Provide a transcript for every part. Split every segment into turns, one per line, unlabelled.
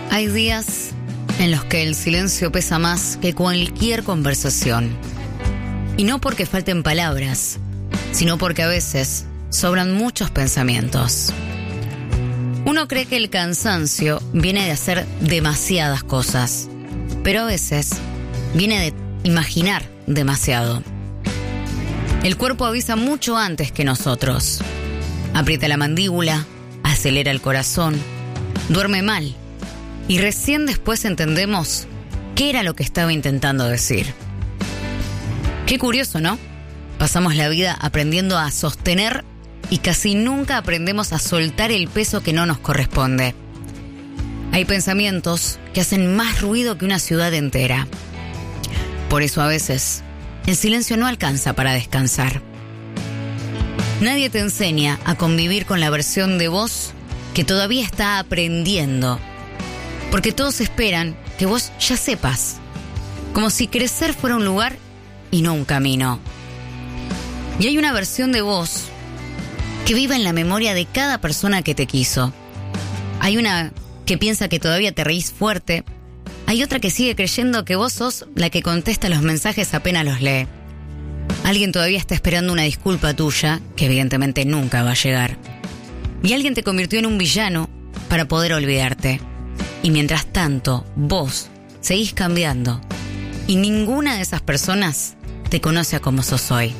Hay días en los que el silencio pesa más que cualquier conversación. Y no porque falten palabras, sino porque a veces sobran muchos pensamientos. Uno cree que el cansancio viene de hacer demasiadas cosas, pero a veces viene de imaginar demasiado. El cuerpo avisa mucho antes que nosotros. Aprieta la mandíbula, acelera el corazón, duerme mal. Y recién después entendemos qué era lo que estaba intentando decir. Qué curioso, ¿no? Pasamos la vida aprendiendo a sostener y casi nunca aprendemos a soltar el peso que no nos corresponde. Hay pensamientos que hacen más ruido que una ciudad entera. Por eso a veces el silencio no alcanza para descansar. Nadie te enseña a convivir con la versión de vos que todavía está aprendiendo. Porque todos esperan que vos ya sepas. Como si crecer fuera un lugar y no un camino. Y hay una versión de vos que vive en la memoria de cada persona que te quiso. Hay una que piensa que todavía te reís fuerte. Hay otra que sigue creyendo que vos sos la que contesta los mensajes apenas los lee. Alguien todavía está esperando una disculpa tuya, que evidentemente nunca va a llegar. Y alguien te convirtió en un villano para poder olvidarte. Y mientras tanto, vos seguís cambiando. Y ninguna de esas personas te conoce a como sos hoy.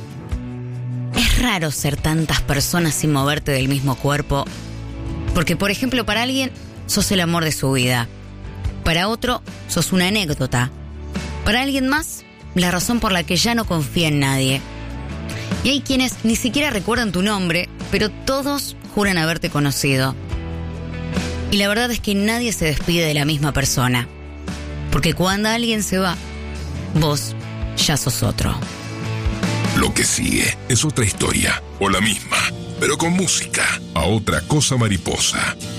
Es raro ser tantas personas sin moverte del mismo cuerpo. Porque, por ejemplo, para alguien sos el amor de su vida. Para otro, sos una anécdota. Para alguien más, la razón por la que ya no confía en nadie. Y hay quienes ni siquiera recuerdan tu nombre, pero todos juran haberte conocido. Y la verdad es que nadie se despide de la misma persona. Porque cuando alguien se va, vos ya sos otro.
Lo que sigue es otra historia, o la misma, pero con música, a otra cosa mariposa.